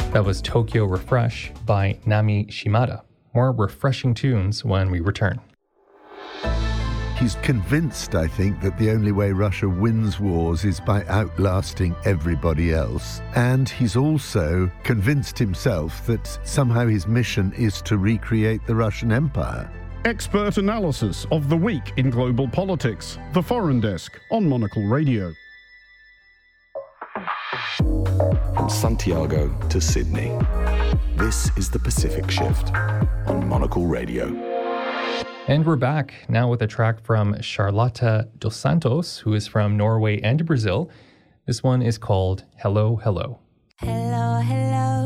That was Tokyo Refresh by Nami Shimada. More refreshing tunes when we return. He's convinced, I think, that the only way Russia wins wars is by outlasting everybody else. And he's also convinced himself that somehow his mission is to recreate the Russian Empire. Expert analysis of the week in global politics. The Foreign Desk on Monocle Radio. From Santiago to Sydney, this is the Pacific Shift on Monocle Radio. And we're back now with a track from Charlotta dos Santos, who is from Norway and Brazil. This one is called Hello, Hello. Hello, hello.